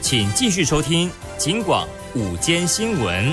请继续收听警广午间新闻。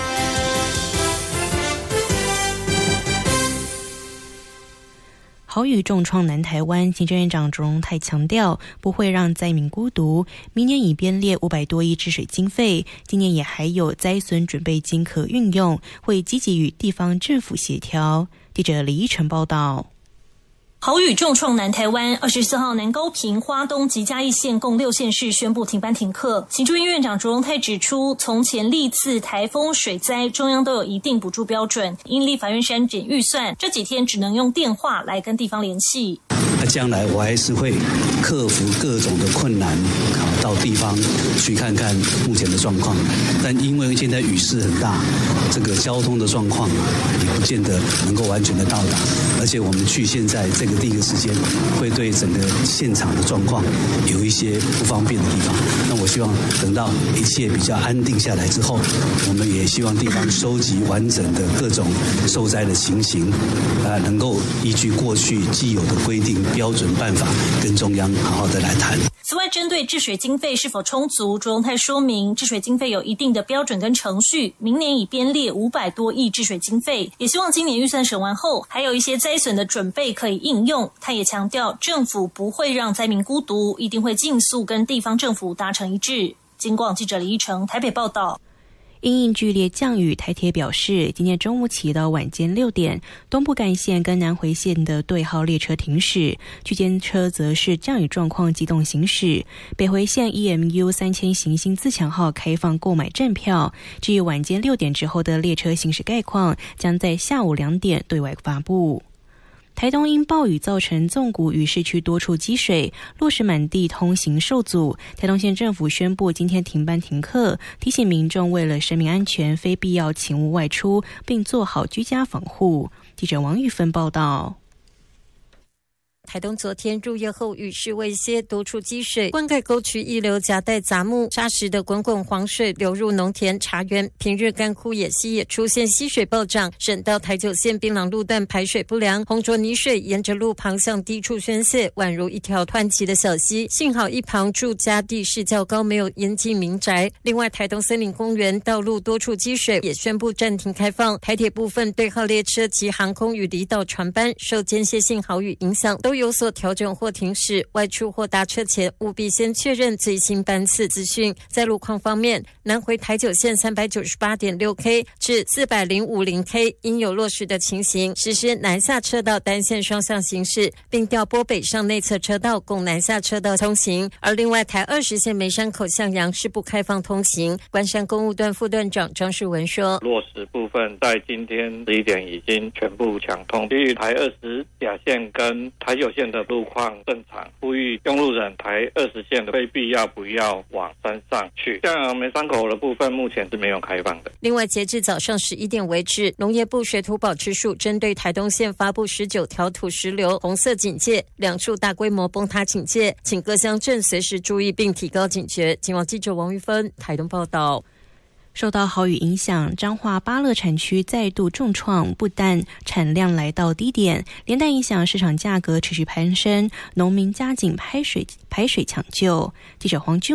豪雨重创南台湾，行政院长卓荣泰强调，不会让灾民孤独。明年已编列500多亿治水经费，今年也还有灾损准备金可运用，会积极与地方政府协调。记者李依晨报道。 豪雨重创南台湾，24号南高屏、花东及嘉义县共6县市宣布停班停课。行政院院长卓荣泰指出，从前历次台风水灾，中央都有一定补助标准，因立法院删减预算，这几天只能用电话来跟地方联系。 将来我还是会克服各种的困难，到地方去看看目前的状况。但因为现在雨势很大，这个交通的状况也不见得能够完全的到达，而且我们去现在这个第一个时间，会对整个现场的状况有一些不方便的地方。那我希望等到一切比较安定下来之后，我们也希望地方收集完整的各种受灾的情形，能够依据过去既有的规定标准办法跟中央好好的来谈。 此外，针对治水经费是否充足，卓荣泰说明，治水经费有一定的标准跟程序，明年已编列500多亿治水经费，也希望今年预算审完后，还有一些灾损的准备可以应用。他也强调，政府不会让灾民孤独，一定会尽速跟地方政府达成一致。警广记者李依晨台北报道。 因应剧烈降雨，台铁表示，今天中午起到晚间6点，东部干线跟南回线的对号列车停驶，区间车则是降雨状况机动行驶。北回线 EMU 3000行星自强号开放购买站票，至于晚间6点之后的列车行驶概况，将在下午2点对外发布。台东因暴雨造成纵谷与市区多处积水，落石满地，通行受阻。台东县政府宣布今天停班停课，提醒民众为了生命安全，非必要请勿外出，并做好居家防护。记者王玉芬报道。 台东昨天入夜后雨势未歇，多处积水，灌溉沟渠溢流夹带杂木、沙石的滚滚黄水流入农田茶园，平日干枯野溪也出现溪水暴涨，省道台九线槟榔路段排水不良，洪浊泥水沿着路旁向低处宣泄，宛如一条湍急的小溪。幸好一旁住家地势较高，没有淹进民宅。另外，台东森林公园道路多处积水，也宣布暂停开放。台铁部分对号列车及航空与离岛船班受间歇性豪雨影响，都有所调整或停驶，外出或搭车前务必先确认最新班次资讯。在路况方面，南回台九线 398.6K 至 405.0K 因有落石的情形，实施南下车道单线双向行驶，并调拨北上内侧车道供南下车道通行。而另外台20线梅山口向阳是不开放通行。关山公务段副段长张世文说， 落石部分在今天11点已经全部抢通，其余台20甲线跟台九线的路况正常，呼吁用路人台20线的非必要不要往山上去。像梅山口的部分目前是没有开放的。 另外，截至早上11点为止，农业部水土保持署针对台东县发布19条土石流红色警戒，2处大规模崩塌警戒，请各乡镇随时注意并提高警觉。警广记者王玉芬台东报道。 受到豪雨影响，彰化芭乐产区再度重创，不但产量来到低点，连带影响市场价格持续攀升，农民加紧排水抢救。记者黄俊